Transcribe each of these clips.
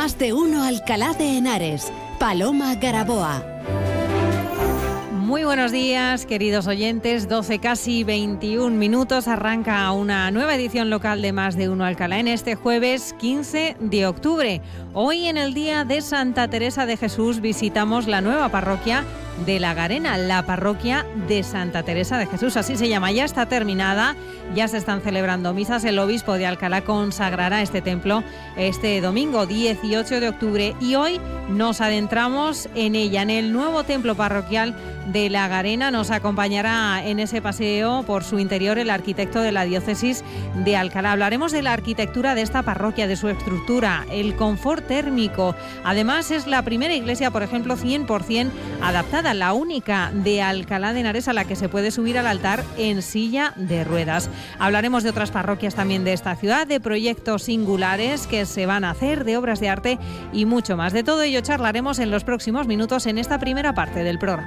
Más de Uno Alcalá de Henares. Paloma Garaboa. Muy buenos días, queridos oyentes. 12 casi 21 minutos. Arranca una nueva edición local de Más de Uno Alcalá en este jueves 15 de octubre. Hoy, en el día de Santa Teresa de Jesús, visitamos la nueva parroquia de La Garena, la parroquia de Santa Teresa de Jesús. Así se llama, ya está terminada, ya se están celebrando misas. El obispo de Alcalá consagrará este templo este domingo 18 de octubre y hoy nos adentramos en ella, en el nuevo templo parroquial de La Garena. Nos acompañará en ese paseo por su interior el arquitecto de la diócesis de Alcalá. Hablaremos de la arquitectura de esta parroquia, de su estructura, el confort térmico. Además, es la primera iglesia, por ejemplo, 100% adaptada, la única de Alcalá de Henares a la que se puede subir al altar en silla de ruedas. Hablaremos de otras parroquias también de esta ciudad, de proyectos singulares que se van a hacer, de obras de arte y mucho más. De todo ello charlaremos en los próximos minutos en esta primera parte del programa.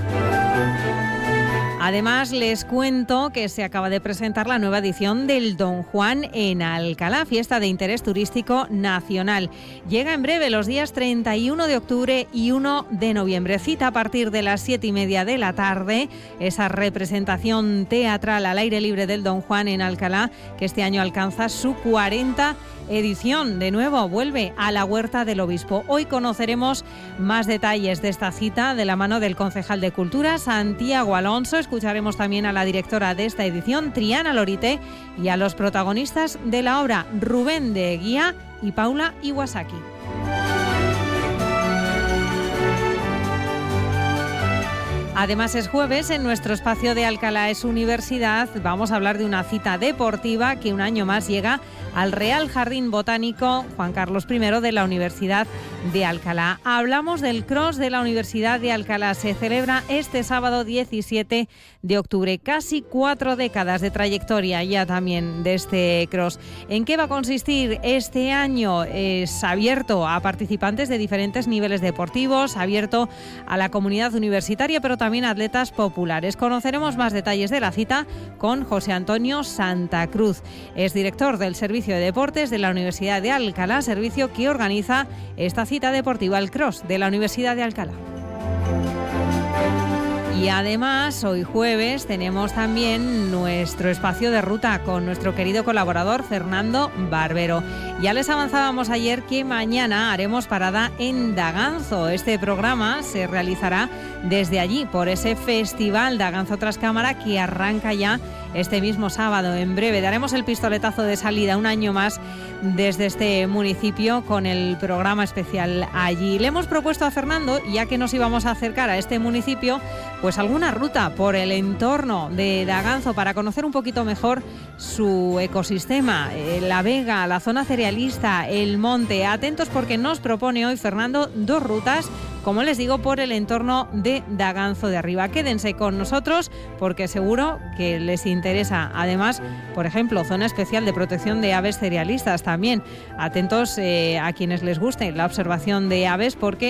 Además, les cuento que se acaba de presentar la nueva edición del Don Juan en Alcalá, fiesta de interés turístico nacional. Llega en breve los días 31 de octubre y 1 de noviembre. Cita a partir de las 7:30 de la tarde, esa representación teatral al aire libre del Don Juan en Alcalá, que este año alcanza su 40 edición. De nuevo, vuelve a la Huerta del Obispo. Hoy conoceremos más detalles de esta cita de la mano del concejal de Cultura, Santiago Alonso. Escucharemos también a la directora de esta edición, Triana Lorite, y a los protagonistas de la obra, Rubén de Eguía y Paula Iwasaki. Además, es jueves, en nuestro espacio de Alcalá es Universidad. Vamos a hablar de una cita deportiva que un año más llega al Real Jardín Botánico Juan Carlos I de la Universidad de Alcalá. Hablamos del Cross de la Universidad de Alcalá. Se celebra este sábado 17 de octubre. Casi 4 décadas de trayectoria ya también de este Cross. ¿En qué va a consistir este año? Es abierto a participantes de diferentes niveles deportivos, abierto a la comunidad universitaria, pero también a atletas populares. Conoceremos más detalles de la cita con José Antonio Santa Cruz. Es director del Servicio de Deportes de la Universidad de Alcalá, servicio que organiza esta cita deportiva, el Cross de la Universidad de Alcalá. Y además, hoy jueves tenemos también nuestro espacio de ruta con nuestro querido colaborador Fernando Barbero. Ya les avanzábamos ayer que mañana haremos parada en Daganzo. Este programa se realizará desde allí, por ese festival Daganzo Tras Cámara que arranca ya este mismo sábado. En breve daremos el pistoletazo de salida un año más desde este municipio con el programa especial allí. Le hemos propuesto a Fernando, ya que nos íbamos a acercar a este municipio, pues alguna ruta por el entorno de Daganzo para conocer un poquito mejor su ecosistema, la vega, la zona cerealista, el monte. Atentos porque nos propone hoy Fernando 2 rutas, como les digo, por el entorno de Daganzo de Arriba. Quédense con nosotros porque seguro que les interesa. Además, por ejemplo, zona especial de protección de aves cerealistas también. Atentos a quienes les guste la observación de aves porque